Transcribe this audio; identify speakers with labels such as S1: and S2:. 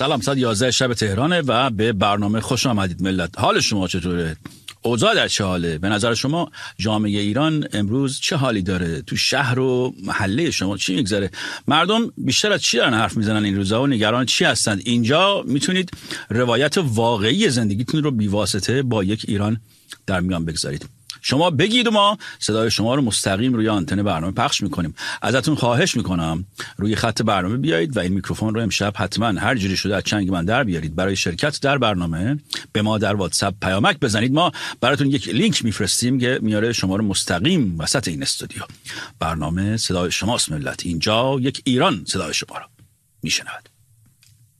S1: سلام، ساعت 11 شب تهرانه و به برنامه خوش آمدید ملت. حال شما چطوره؟ اوضاع در چه حاله؟ به نظر شما جامعه ایران امروز چه حالی داره؟ تو شهر و محله شما چی میگذره؟ مردم بیشتر از چی دارن حرف میزنن این روزا و نگران چی هستند؟ اینجا میتونید روایت واقعی زندگیتون رو بیواسطه با یک ایران در میان بگذارید. شما بگید و ما صدای شما رو مستقیم روی آنتن برنامه پخش میکنیم. ازتون خواهش میکنم روی خط برنامه بیایید و این میکروفون رو امشب حتما هر جوری شده از چنگ من در بیارید. برای شرکت در برنامه به ما در واتساپ پیامک بزنید. ما براتون یک لینک میفرستیم که میاره شما رو مستقیم وسط این استودیو. برنامه صدای شماست ملت. اینجا یک ایران صدای شما رو میشنود.